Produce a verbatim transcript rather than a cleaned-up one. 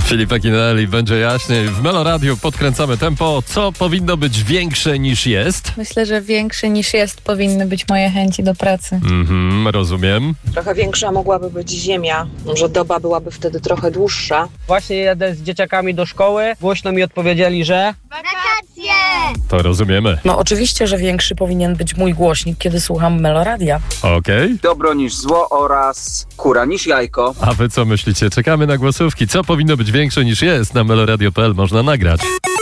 Filip Akinelli, będzie jaśniej. W Melo Radio podkręcamy tempo. Co powinno być większe niż jest? Myślę, że większe niż jest powinny być moje chęci do pracy. Mhm, rozumiem. Trochę większa mogłaby być ziemia, że doba byłaby wtedy trochę dłuższa. Właśnie jadę z dzieciakami do szkoły, głośno mi odpowiedzieli, że... Wakacje! To rozumiemy. No oczywiście, że większy powinien być mój głośnik, kiedy słucham Meloradia. Okej. Dobro niż zło oraz kura niż jajko. A wy co myślicie? Czekamy na głosówki. Co powinno być większe niż jest? Na meloradio kropka p l można nagrać.